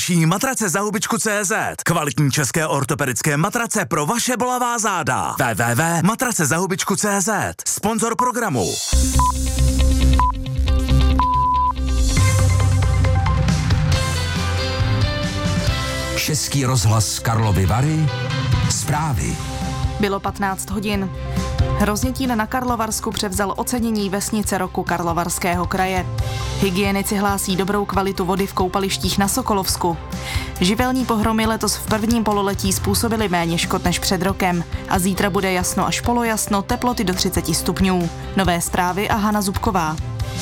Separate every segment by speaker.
Speaker 1: Matrace za hubičku.cz. Kvalitní české ortopedické matrace pro vaše bolavá záda. www.matracezahubičku.cz. Sponzor programu.
Speaker 2: Český rozhlas Karlovy Vary. Zprávy.
Speaker 3: Bylo 15 hodin. Hroznětín na Karlovarsku převzal ocenění vesnice roku Karlovarského kraje. Hygienici hlásí dobrou kvalitu vody v koupalištích na Sokolovsku. Živelní pohromy letos v prvním pololetí způsobily méně škod než před rokem a zítra bude jasno až polojasno, teploty do 30 stupňů. Nové zprávy a Hana Zubková.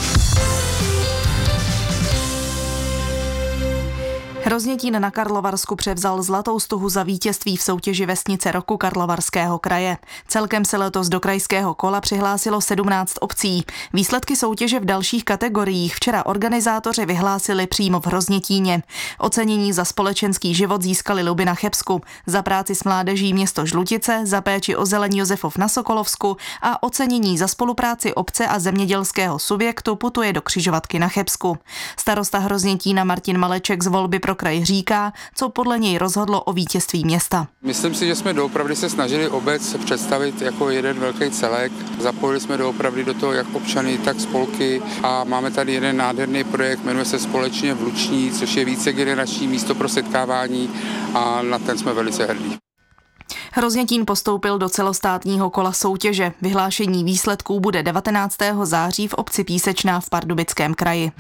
Speaker 3: Hroznětín na Karlovarsku převzal zlatou stuhu za vítězství v soutěži vesnice roku Karlovarského kraje. Celkem se letos do krajského kola přihlásilo 17 obcí. Výsledky soutěže v dalších kategoriích včera organizátoři vyhlásili přímo v Hroznětíně. Ocenění za společenský život získali Luby na Chebsku, za práci s mládeží město Žlutice, za péči o zeleň Josefov na Sokolovsku a ocenění za spolupráci obce a zemědělského subjektu putuje do Křižovatky na Chebsku. Starosta Hroznětína Martin Maleček z volby pro kraj říká, co podle něj rozhodlo o vítězství města.
Speaker 4: Myslím si, že jsme doopravdy se snažili obec představit jako jeden velký celek. Zapojili jsme doopravdy do toho jak občany, tak spolky a máme tady jeden nádherný projekt, jmenuje se Společně v Luční, což je vícegenerační místo pro setkávání a na ten jsme velice hrdí.
Speaker 3: Hroznětín postoupil do celostátního kola soutěže. Vyhlášení výsledků bude 19. září v obci Písečná v Pardubickém kraji.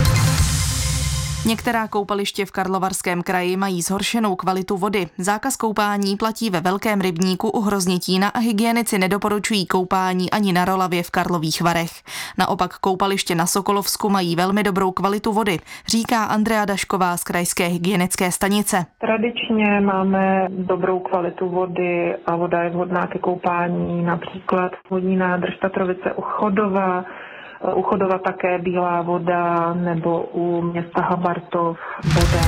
Speaker 3: Některá koupaliště v Karlovarském kraji mají zhoršenou kvalitu vody. Zákaz koupání platí ve Velkém rybníku u Hroznětína a hygienici nedoporučují koupání ani na Rolavě v Karlových Varech. Naopak koupaliště na Sokolovsku mají velmi dobrou kvalitu vody, říká Andrea Dašková z krajské hygienické stanice.
Speaker 5: Tradičně máme dobrou kvalitu vody a voda je vhodná ke koupání, například vodní nádrž Tatrovice u Chodova také Bílá voda nebo u města Habartov voda.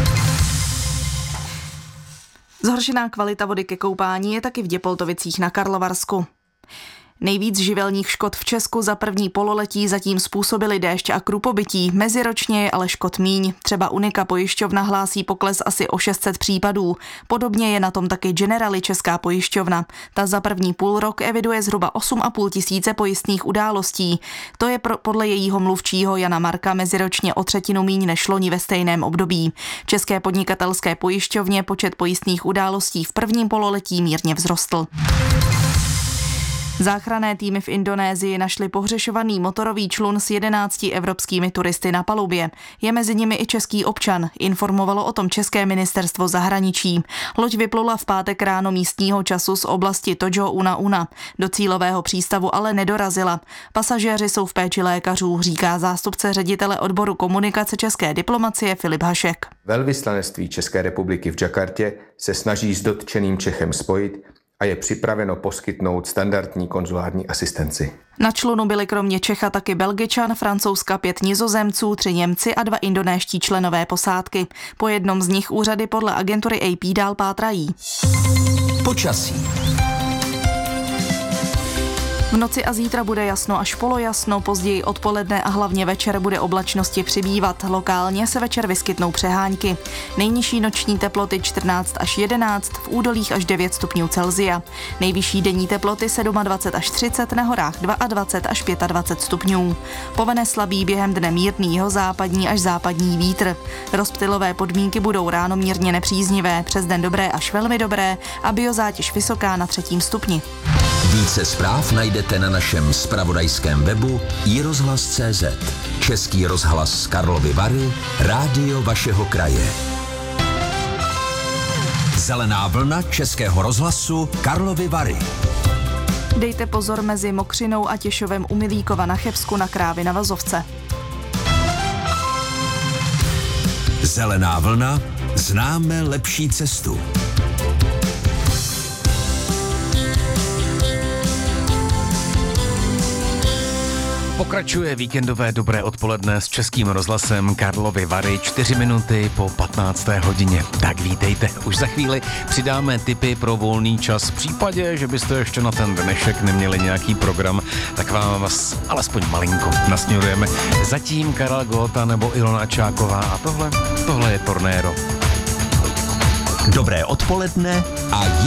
Speaker 3: Zhoršená kvalita vody ke koupání je taky v Děpoltovicích na Karlovarsku. Nejvíc živelních škod v Česku za první pololetí zatím způsobili déšť a krupobytí. Meziročně je ale škod míň. Třeba Unika pojišťovna hlásí pokles asi o 600 případů. Podobně je na tom taky Generali Česká pojišťovna. Ta za první půlrok eviduje zhruba 8,5 tisíce pojistných událostí. To je podle jejího mluvčího Jana Marka meziročně o 1/3 míň než loni ve stejném období. České podnikatelské pojišťovně počet pojistných událostí v prvním pololetí mírně vzrostl. Záchranné týmy v Indonésii našli pohřešovaný motorový člun s 11 evropskými turisty na palubě. Je mezi nimi i český občan, informovalo o tom české ministerstvo zahraničí. Loď vyplula v pátek ráno místního času z oblasti Tojo Una Una. Do cílového přístavu ale nedorazila. Pasažéři jsou v péči lékařů, říká zástupce ředitele odboru komunikace české diplomacie Filip Hašek.
Speaker 6: Velvyslanectví České republiky v Jakartě se snaží s dotčeným Čechem spojit a je připraveno poskytnout standardní konzulární asistenci.
Speaker 3: Na člunu byli kromě Čecha taky Belgičan, Francouzska 5 Nizozemců, 3 Němci a 2 indonéští členové posádky. Po jednom z nich úřady podle agentury AP dál pátrají.
Speaker 2: Počasí.
Speaker 3: V noci a zítra bude jasno až polojasno, později odpoledne a hlavně večer bude oblačnosti přibývat. Lokálně se večer vyskytnou přehánky. Nejnižší noční teploty 14 až 11, v údolích až 9 stupňů Celsia. Nejvyšší denní teploty 27 až 30, na horách 22 až 25 stupňů. Povene slabý během dne mírný jihozápadní až západní vítr. Rozptylové podmínky budou ráno mírně nepříznivé, přes den dobré až velmi dobré a biozátěž vysoká na 3. stupni.
Speaker 2: Více zpráv najdete na našem zpravodajském webu iRozhlas.cz. Český rozhlas Karlovy Vary, rádio vašeho kraje. Zelená vlna Českého rozhlasu Karlovy Vary.
Speaker 3: Dejte pozor mezi Mokřinou a Těšovem u Milíkova na Chebsku na Krávy na Vazovce.
Speaker 2: Zelená vlna, známe lepší cestu.
Speaker 7: Pokračuje víkendové dobré odpoledne s Českým rozhlasem Karlovy Vary, 4 minuty po 15. hodině. Tak vítejte. Už za chvíli přidáme tipy pro volný čas. V případě, že byste ještě na ten dnešek neměli nějaký program, tak vám vás alespoň malinko nasměrujeme. Zatím Karel Góta nebo Ilona Čáková a tohle je Tornado.
Speaker 2: Dobré odpoledne a